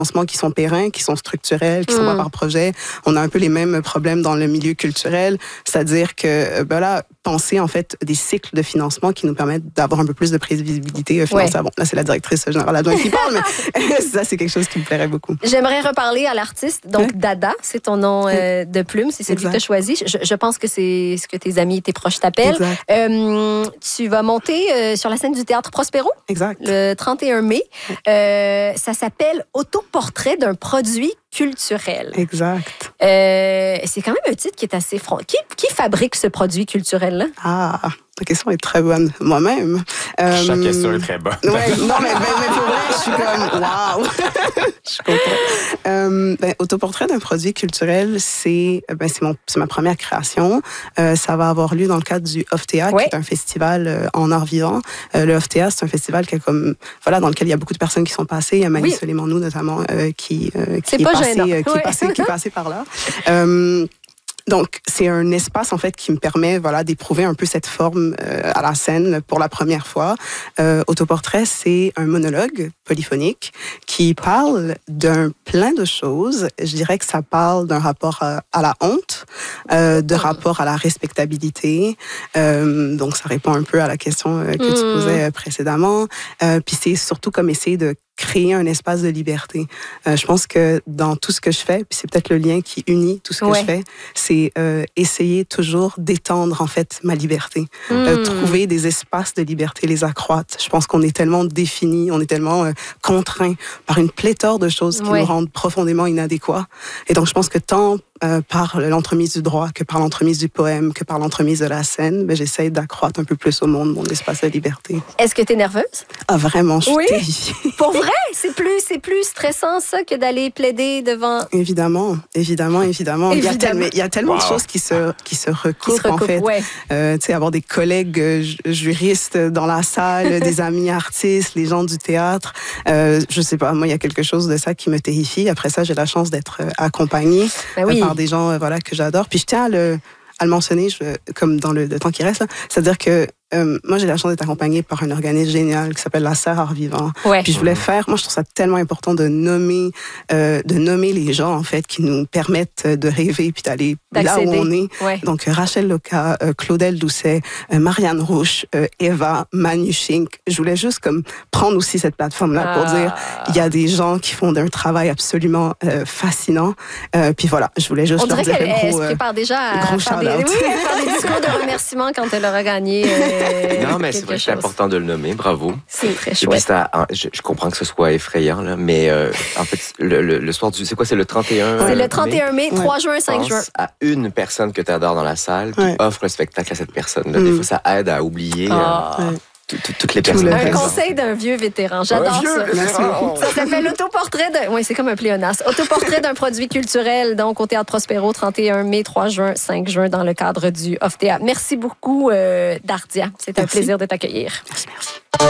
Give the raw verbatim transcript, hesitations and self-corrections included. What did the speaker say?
financements qui sont pérennes, qui sont structurels, qui mmh. sont pas par projet. On a un peu les mêmes problèmes dans le milieu culturel, c'est-à-dire que ben là, penser en fait des cycles de financement qui nous permettent d'avoir un peu plus de prévisibilité financière. Ouais. Bon, là c'est la directrice générale adjointe qui parle, mais ça c'est quelque chose qui me plairait beaucoup. J'aimerais reparler à l'artiste. Donc ouais. Dada, c'est ton nom euh, de plume, c'est celui exact. Que tu as choisi. Je, je pense que c'est ce que tes amis et tes proches t'appellent. Euh, tu vas monter euh, sur la scène du Théâtre Prospero. Exact. Le trente et un mai. Euh, ça s'appelle Autoportrait d'un produit culturel. Exact. Euh, c'est quand même un titre qui est assez franc. Qui, qui fabrique ce produit culturel-là? Ah, la question est très bonne. Moi-même. Euh, Chaque question est très bonne. Ouais, non, mais, mais, mais pour vrai, je suis comme, waouh! Je suis contente. Euh, ben, Autoportrait d'un produit culturel, c'est, ben, c'est, mon, c'est ma première création. Euh, ça va avoir lieu dans le cadre du Oftea, ouais. qui est un festival euh, en art vivant. Euh, le Oftea, c'est un festival qui est comme, voilà, dans lequel il y a beaucoup de personnes qui sont passées. Il y a Mani oui. Soleimanou, notamment, euh, qui, euh, qui, est, est passé, euh, qui, ouais. est passé, qui est passé par là. Euh, Donc, c'est un espace, en fait, qui me permet, voilà, d'éprouver un peu cette forme euh, à la scène pour la première fois. Euh, Autoportrait, c'est un monologue polyphonique qui parle d'un plein de choses. Je dirais que ça parle d'un rapport à, à la honte, euh, de rapport à la respectabilité. Euh, donc, ça répond un peu à la question euh, que mmh. tu posais précédemment. Euh, puis, c'est surtout comme essayer de créer un espace de liberté. Euh, je pense que dans tout ce que je fais, puis c'est peut-être le lien qui unit tout ce que ouais. je fais, c'est euh, essayer toujours d'étendre en fait ma liberté, mmh. euh, trouver des espaces de liberté, les accroître. Je pense qu'on est tellement définis, on est tellement euh, contraints par une pléthore de choses qui ouais. nous rendent profondément inadéquats. Et donc je pense que tant Euh, par l'entremise du droit, que par l'entremise du poème, que par l'entremise de la scène, ben, j'essaie d'accroître un peu plus au monde mon espace de liberté. Est-ce que tu es nerveuse? Ah, vraiment, je suis oui? terrifiée. Pour vrai? C'est plus, c'est plus stressant, ça, que d'aller plaider devant... Évidemment, évidemment, évidemment. évidemment. Il y a, tel, il y a tellement wow. de choses qui se, qui se recoupent, qui se recoupent en fait. Ouais. Euh, tu sais, avoir des collègues euh, juristes dans la salle, des amis artistes, les gens du théâtre. Euh, je sais pas, moi, il y a quelque chose de ça qui me terrifie. Après ça, j'ai la chance d'être euh, accompagnée ben oui. euh, par des gens euh, voilà, que j'adore. Puis je tiens à le, à le mentionner, je, comme dans le, le temps qui reste, là, c'est-à-dire que Euh, moi, j'ai la chance d'être accompagnée par un organisme génial qui s'appelle la Serre Art Vivant. Ouais. Puis je voulais faire, moi, je trouve ça tellement important de nommer, euh, de nommer les gens, en fait, qui nous permettent de rêver puis d'aller là où on est. Ouais. Donc, Rachel Loca, euh, Claudel Doucet, euh, Marianne Rouche, euh, Eva, Manu Chink. Je voulais juste comme prendre aussi cette plateforme-là ah. pour dire, il y a des gens qui font un travail absolument euh, fascinant. Euh, puis voilà, je voulais juste on leur dire dire qu'elle gros, se prépare déjà à gros faire des, oui, faire des discours de remerciement quand elle aura gagné. Euh, Non, mais c'est vrai que c'est important de le nommer, bravo. C'est très chouette. Et puis ça, je, je comprends que ce soit effrayant, là, mais euh, en fait, le, le, le soir du... C'est quoi, c'est le trente et un mai? C'est le trente et un mai, trois juin, cinq juin. À une personne que tu adores dans la salle, qui ouais. offre le spectacle à cette personne-là. Mm. Des fois, ça aide à oublier... Oh. Euh, ouais. Toutes les personnes. Un conseil d'un vieux vétéran. J'adore vieux, ça. Merci beaucoup. Ça s'appelle l'autoportrait d'un... Oui, c'est comme un pléonasme. Autoportrait d'un produit culturel, donc au Théâtre Prospero, trente et un mai, trois juin, cinq juin, dans le cadre du Oftea. Merci beaucoup, euh, Dardia. C'est un plaisir de t'accueillir. Merci, merci.